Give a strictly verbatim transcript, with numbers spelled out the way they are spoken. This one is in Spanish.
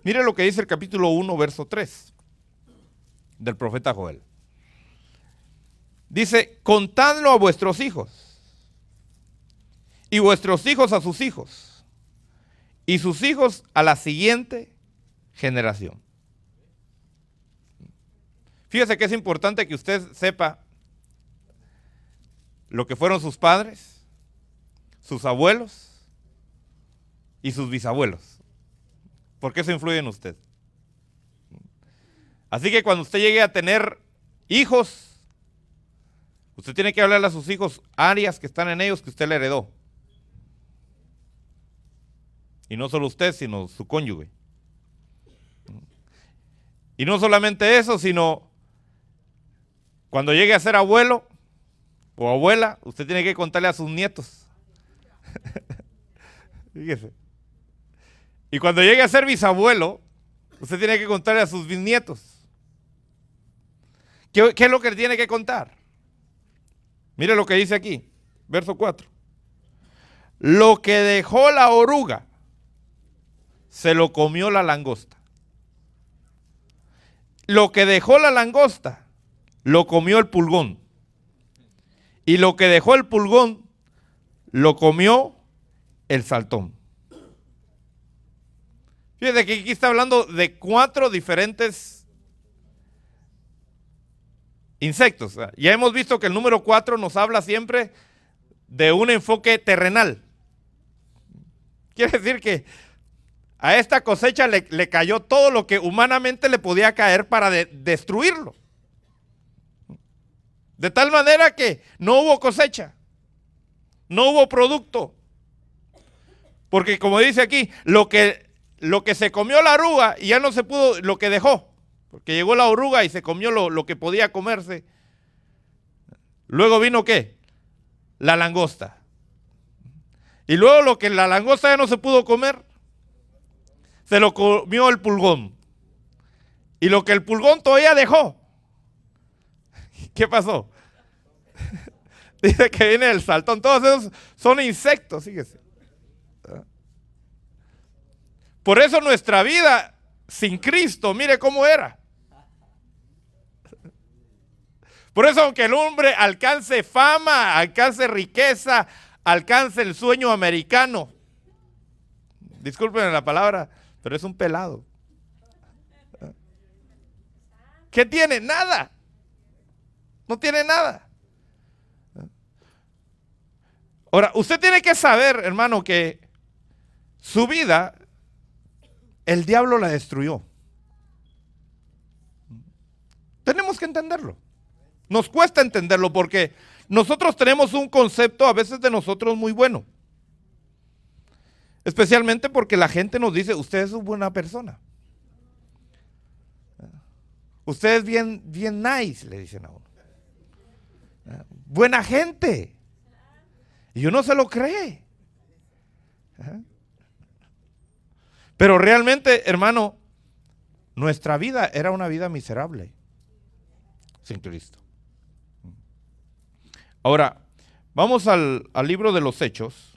Mire lo que dice el capítulo uno, verso tres del profeta Joel. Dice, contadlo a vuestros hijos, y vuestros hijos a sus hijos, y sus hijos a la siguiente generación. Fíjese que es importante que usted sepa lo que fueron sus padres, sus abuelos y sus bisabuelos, porque eso influye en usted. Así que cuando usted llegue a tener hijos, usted tiene que hablarle a sus hijos áreas que están en ellos que usted le heredó. Y no solo usted, sino su cónyuge. Y no solamente eso, sino cuando llegue a ser abuelo o abuela, usted tiene que contarle a sus nietos. Fíjese. Y cuando llegue a ser bisabuelo, usted tiene que contarle a sus bisnietos. ¿Qué, qué es lo que tiene que contar? Mire lo que dice aquí, verso cuatro. Lo que dejó la oruga, se lo comió la langosta. Lo que dejó la langosta, lo comió el pulgón. Y lo que dejó el pulgón, lo comió el saltón. Fíjate que aquí está hablando de cuatro diferentes insectos. Ya hemos visto que el número cuatro nos habla siempre de un enfoque terrenal. Quiere decir que a esta cosecha le, le cayó todo lo que humanamente le podía caer para de, destruirlo. De tal manera que no hubo cosecha, no hubo producto. Porque como dice aquí, lo que, lo que se comió la oruga y ya no se pudo, lo que dejó, porque llegó la oruga y se comió lo, lo que podía comerse. Luego vino ¿qué? La langosta. Y luego lo que la langosta ya no se pudo comer, se lo comió el pulgón. Y lo que el pulgón todavía dejó, ¿qué pasó? Dice que viene el saltón. Todos esos son insectos, fíjese. Por eso nuestra vida sin Cristo, mire cómo era. Por eso aunque el hombre alcance fama, alcance riqueza, alcance el sueño americano, disculpen la palabra, pero es un pelado. ¿Qué tiene? Nada. No tiene nada. Ahora, usted tiene que saber, hermano, que su vida, el diablo la destruyó. Tenemos que entenderlo. Nos cuesta entenderlo porque nosotros tenemos un concepto a veces de nosotros muy bueno. Especialmente porque la gente nos dice, usted es una buena persona. Usted es bien, bien nice, le dicen a uno. Buena gente. Y uno se lo cree. Pero realmente, hermano, nuestra vida era una vida miserable sin Cristo. Ahora, vamos al, al libro de los Hechos.